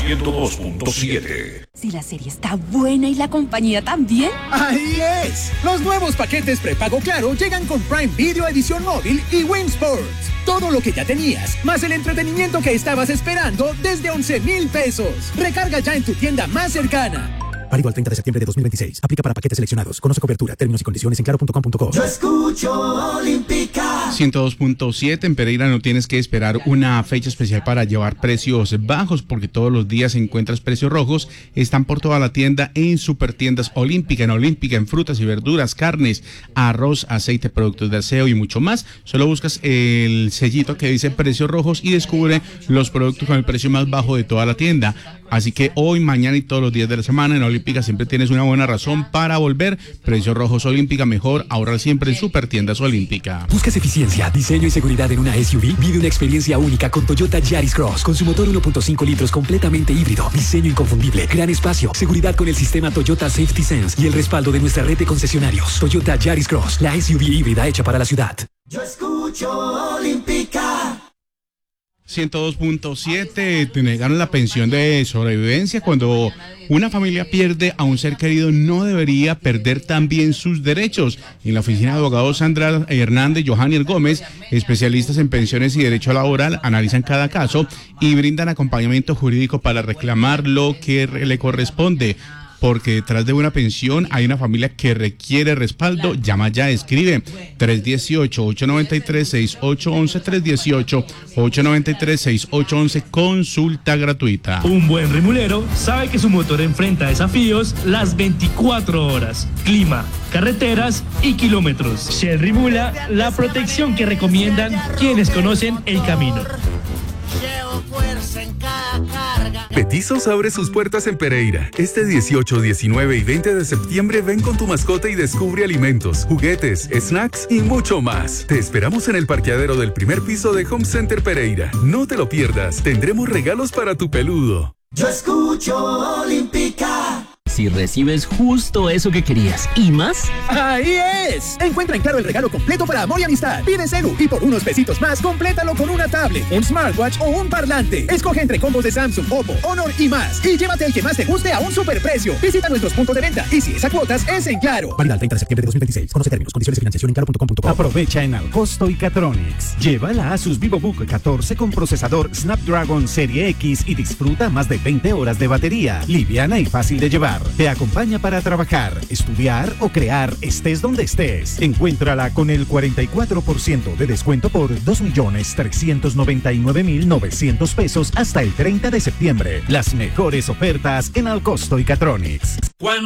102.7. Si la serie está buena y la compañía también. ¡Ahí es! Los nuevos paquetes prepago Claro llegan con Prime Video Edición Móvil y Win Sports. Todo lo que ya tenías, más el entretenimiento que estabas esperando desde 11,000 pesos. Recarga ya en tu tienda más cercana. Válido al 30 de septiembre de 2026. Aplica para paquetes seleccionados. Conoce cobertura, términos y condiciones en claro.com.co. Yo escucho Olímpica. 102.7. En Pereira no tienes que esperar una fecha especial para llevar precios bajos, porque todos los días encuentras precios rojos. Están por toda la tienda en Supertiendas Olímpica. En Olímpica, en frutas y verduras, carnes, arroz, aceite, productos de aseo y mucho más. Solo buscas el sellito que dice precios rojos y descubre los productos con el precio más bajo de toda la tienda. Así que hoy, mañana y todos los días de la semana en Olímpica siempre tienes una buena razón para volver. Precios rojos Olímpica, mejor ahorrar siempre en Supertiendas Olímpica. ¿Buscas eficiencia, diseño y seguridad en una SUV? Vive una experiencia única con Toyota Yaris Cross. Con su motor 1.5 litros completamente híbrido, diseño inconfundible, gran espacio, seguridad con el sistema Toyota Safety Sense y el respaldo de nuestra red de concesionarios. Toyota Yaris Cross, la SUV híbrida hecha para la ciudad. Yo escucho Olímpica. 102.7. Te negaron la pensión de sobrevivencia. Cuando una familia pierde a un ser querido, no debería perder también sus derechos. En la oficina de abogados Sandra Hernández, Johannier Gómez, especialistas en pensiones y derecho laboral, analizan cada caso y brindan acompañamiento jurídico para reclamar lo que le corresponde. Porque detrás de una pensión hay una familia que requiere respaldo. Llama ya, escribe 318-893-6811, 318-893-6811, consulta gratuita. Un buen rimulero sabe que su motor enfrenta desafíos las 24 horas, clima, carreteras y kilómetros. Shell Rimula, la protección que recomiendan quienes conocen el camino. Petizos abre sus puertas en Pereira. Este 18, 19 y 20 de septiembre ven con tu mascota y descubre alimentos, juguetes, snacks y mucho más. Te esperamos en el parqueadero del primer piso de Home Center Pereira. No te lo pierdas, tendremos regalos para tu peludo. Yo escucho Olímpica. Si recibes justo eso que querías y más. ¡Ahí es! Encuentra en Claro el regalo completo para amor y amistad. Pide celu y por unos pesitos más, complétalo con una tablet, un smartwatch o un parlante. Escoge entre combos de Samsung, Oppo, Honor y más. Y llévate el que más te guste a un superprecio. Visita nuestros puntos de venta y si es a cuotas, es en Claro. Válido al 30 de septiembre de 2026. Conoce términos, condiciones y financiación en claro.com.co. Aprovecha en Alcosto y Catronics. Lleva la Asus VivoBook 14 con procesador Snapdragon Serie X y disfruta más de 20 horas de batería. Liviana y fácil de llevar. Te acompaña para trabajar, estudiar o crear, estés donde estés. Encuéntrala con el 44% de descuento por 2.399.900 pesos hasta el 30 de septiembre. Las mejores ofertas en Alcosto y Catronics.